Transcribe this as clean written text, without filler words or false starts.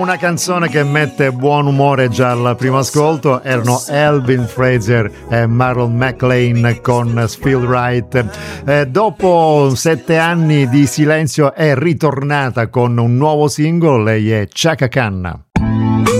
una canzone che mette buon umore già al primo ascolto. Erano Elvin Fraser e Marlon McLean con Feel Right. Dopo 7 anni di silenzio è ritornata con un nuovo singolo. Lei è Chaka Khan.